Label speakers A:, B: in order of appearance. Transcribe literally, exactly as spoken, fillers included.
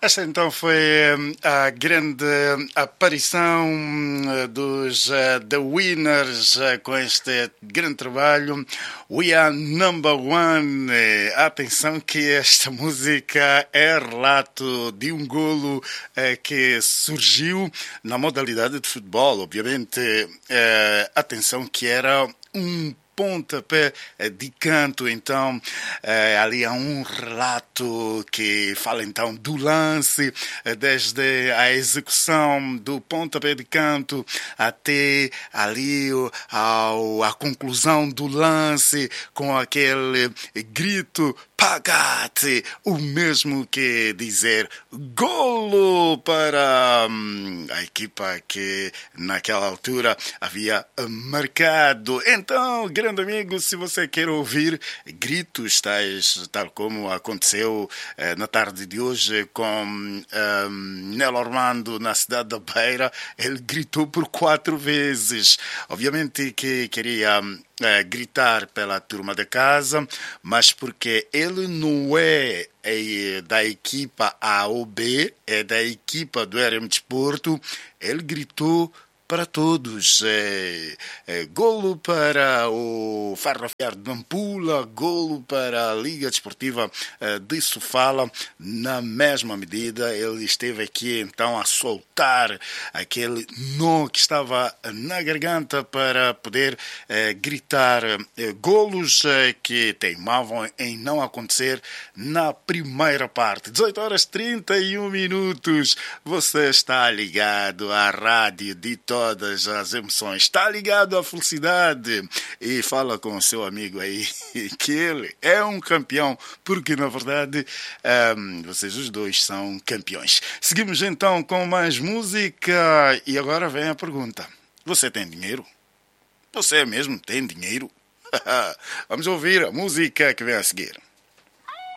A: Esta então foi hum, a grande aparição hum, dos uh, The Winners uh, com este grande trabalho We Are Number One. Eh, Atenção que esta música é relato de um golo uh, que surgiu na modalidade de futebol. Obviamente, uh, atenção que era um pontapé de canto. Então eh, ali há um relato que fala então do lance, eh, desde a execução do pontapé de canto até ali ao, a conclusão do lance com aquele grito Pagate, o mesmo que dizer golo para hum, a equipa que naquela altura havia marcado. Então, grande amigo, se você quer ouvir gritos tais, tal como aconteceu eh, na tarde de hoje com eh, Nelo Armando na cidade da Beira, ele gritou por quatro vezes. Obviamente que queria eh, gritar pela turma da casa, mas porque ele não é, é da equipa A ou B, é da equipa do R M Desporto, ele gritou para todos. É, é, golo para o Ferroviário de Nampula, golo para a Liga Desportiva é, de Sofala. Na mesma medida, ele esteve aqui então a soltar aquele nó que estava na garganta para poder é, gritar é, golos é, que teimavam em não acontecer na primeira parte. dezoito horas e trinta e um minutos. Você está ligado à rádio de todas as emoções, está ligado à felicidade e fala com o seu amigo aí que ele é um campeão, porque na verdade um, vocês os dois são campeões. Seguimos então com mais música e agora vem a pergunta: você tem dinheiro? Você mesmo tem dinheiro? Vamos ouvir a música que vem a seguir.